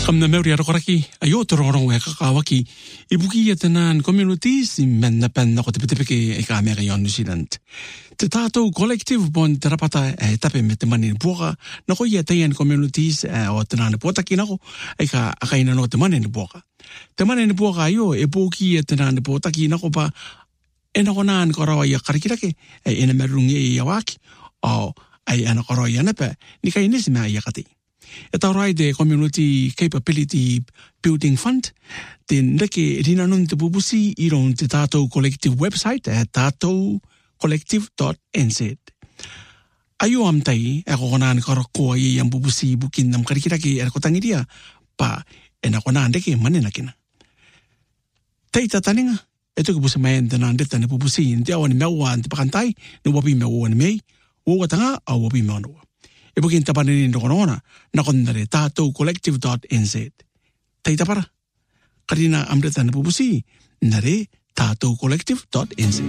Kam na meuri arakoraki, ayo tororong e kakawaki, ibuki yatanan communities menna penna ko tepetepeke e ka Amerika yon New Zealand. Te tātou collective bon te rapata e tape me te mani buoka, na ko yatayan communities o tanane potaki nako e ka akaina no te mani buoka. Te mani buoka ayo e buki yatanane potaki nako pa e nako naan karawa ya karikirake e ena merungi e yawaki o ai ana karawa ya nepe ni kai nisi mea yakati. E tau rai de Community Capability Building Fund, te neke rina nun te pupusi i ron te tātou collective website e tātoucollective.nz. Ayo amtai e kokonaan karakoa i ang pupusi bukin nam karikiraki e kotangiria pa e na konaan deke manena kina. Teita taninga, e tuku pusa maen te naan deta ne pupusi in te awa ni mewa te pakantai, ni wapi mewa ni mei, uwa tanga au wapi mewa noa. E bukin tapanin no kono na kondare tātoucollective.nz. Teita para. Karina amreta na pupusi, nare tātoucollective.nz.